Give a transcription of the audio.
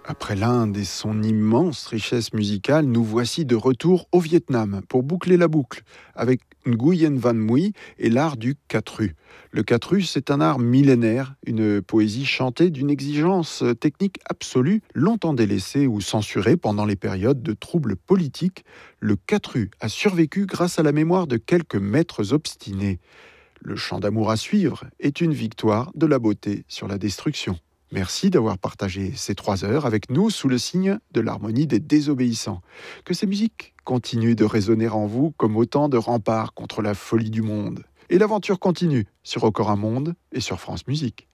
Après l'Inde et son immense richesse musicale, nous voici de retour au Vietnam pour boucler la boucle avec Nguyen Van Mui et l'art du Katru. Le Katru, c'est un art millénaire, une poésie chantée d'une exigence technique absolue, longtemps délaissée ou censurée pendant les périodes de troubles politiques. Le Katru a survécu grâce à la mémoire de quelques maîtres obstinés. Le chant d'amour à suivre est une victoire de la beauté sur la destruction. Merci d'avoir partagé ces 3 heures avec nous sous le signe de l'harmonie des désobéissants. Que ces musiques continuent de résonner en vous comme autant de remparts contre la folie du monde. Et l'aventure continue sur Encore un monde et sur France Musique.